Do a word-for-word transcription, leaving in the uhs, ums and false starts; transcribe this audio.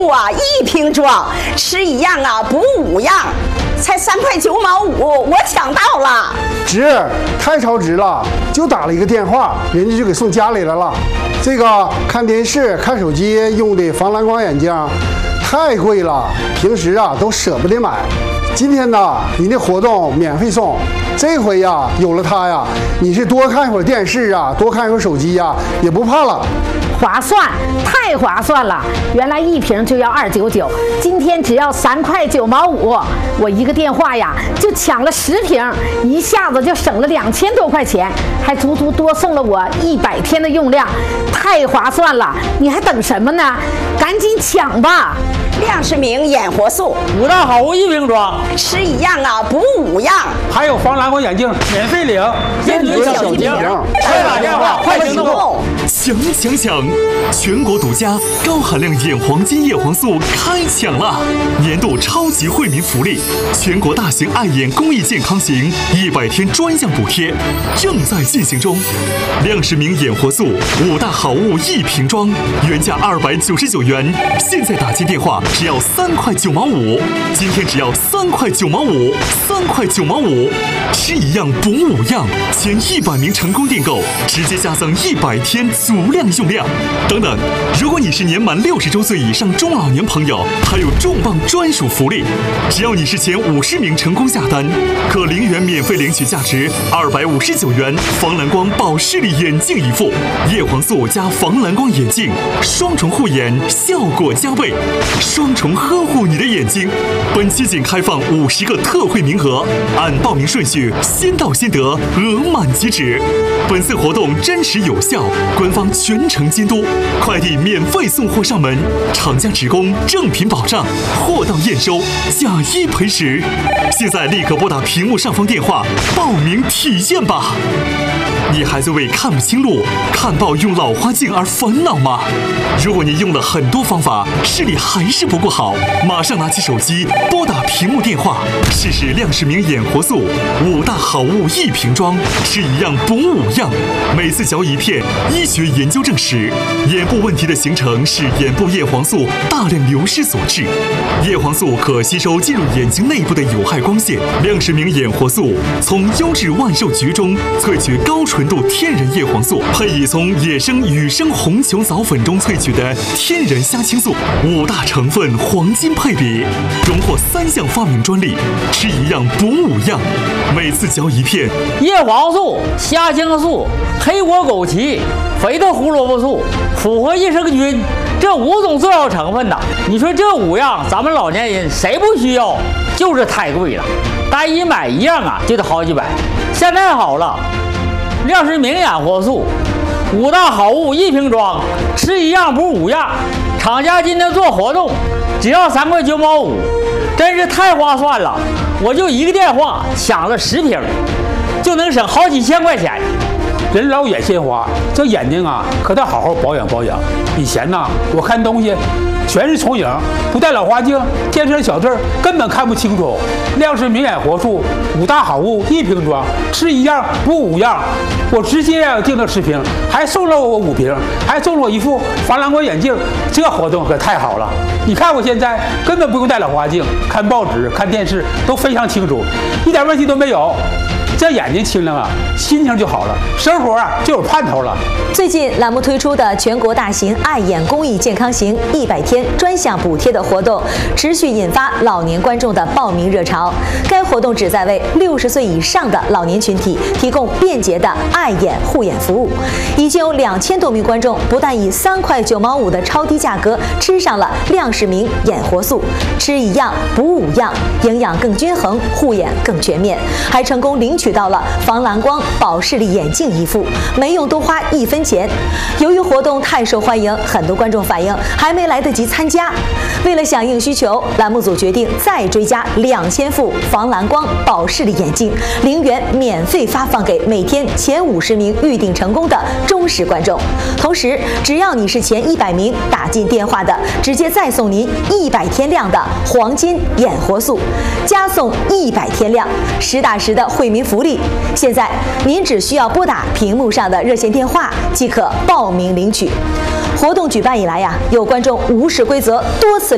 哇，一瓶装，吃一样啊，补五样，才三块九毛五，我抢到了。 值，太超值了！就打了一个电话，人家就给送家里来了。这个看电视、看手机用的防蓝光眼镜太贵了，平时啊都舍不得买。今天呢，你的活动免费送。这回呀，有了它呀，你是多看一会儿电视啊，多看一会儿手机呀，也不怕了。 划算，太划算了！原来一瓶就要二九九，今天只要三块九毛五。我一个电话呀，就抢了十瓶，一下子就省了两千多块钱，还足足多送了我一百天的用量，太划算了！你还等什么呢？赶紧抢吧！ 亮世明眼活素， 五大好物一瓶装， 吃一样啊，补五样， 还有防蓝光眼镜免费领，坚决小酒精，快打电话，快行动！ 抢抢抢！全国独家高含量眼黄金叶黄素开抢了！年度超级惠民福利，全国大型爱眼公益健康行一百天专项补贴正在进行中。亮世明眼活素五大好物一瓶装，原价二百九十九元，现在打进电话只要三块九毛五，今天只要三块九毛五，三块九毛五，吃一样补五样，前一百名成功订购直接加赠一百天足量用量。等等，如果你是年满六十周岁以上中老年朋友，还有重磅专属福利，只要你是前五十名成功下单，可零元免费领取价值二百五十九元防蓝光保视力眼镜一副，叶黄素加防蓝光眼镜，双重护眼，效果加倍，双重呵护你的眼睛。本期仅开放五十个特惠名额，按报名顺序先到先得，额满即止。本次活动真实有效，官方全程监督，快递免费送货上门，厂家职工正品保障，货到验收，假一赔十。现在立刻拨打屏幕上方电话报名体验吧！你还在为看不清路、看报用老花镜而烦恼吗？如果你用了很多方法，视力还是不够好，马上拿起手机拨打屏幕电话，试试亮世明眼活素五大好物一瓶装，吃一样补五样，每次嚼一片。医学研究证实，眼部问题的形成是眼部叶黄素大量流失所致。叶黄素可吸收进入眼睛内部的有害光线，亮世明眼活素从优质万寿菊中萃取高纯度天然叶黄素，配以从野生雨生红球藻粉中萃取的天然虾青素，五大成分黄金配比，荣获三项发明专利，吃一样补五样，每次嚼一片。 叶黄素、虾青素、黑果枸杞、肥的胡萝卜素、复合益生菌，这五种重要成分呐，你说这五样咱们老年人谁不需要？就是太贵了，单一买一样啊就得好几百。现在好了，亮世明眼活素五大好物一瓶装，吃一样补五样，厂家今天做活动只要三块九毛五，真是太划算了！我就一个电话抢了十瓶，就能省好几千块钱。 人老眼先花，这眼睛啊可得好好保养保养。以前呢，我看东西全是重影，不戴老花镜，天生小字儿根本看不清楚。亮世明眼活素五大好物一瓶装，吃一样补五样，我直接订了十瓶，还送了我五瓶，还送了我一副防蓝光眼镜，这活动可太好了！你看我现在根本不用戴老花镜，看报纸、看电视都非常清楚，一点问题都没有。这眼睛清亮啊，心情就好了，生活啊就有盼头了。 最近栏目推出的全国大型爱眼公益健康行一百天专项补贴的活动，持续引发老年观众的报名热潮。该活动旨在为六十岁以上的老年群体提供便捷的爱眼护眼服务。已经有两千多名观众不但以三块九毛五的超低价格吃上了亮世明眼活素，吃一样补五样，营养更均衡，护眼更全面，还成功领取到了防蓝光保视力眼镜一副，没用多花一分钱。由于活动太受欢迎，很多观众反映还没来得及参加。为了响应需求，栏目组决定再追加两千副防蓝光保视力眼镜，零元免费发放给每天前五十名预订成功的忠实观众。同时，只要你是前一百名打进电话的，直接再送您一百天量的黄金眼活素，加送一百天量，实打实的惠民福利。现在您只需要拨打屏幕上的热线电话即可报名领取。活动举办以来呀，有观众无视规则多次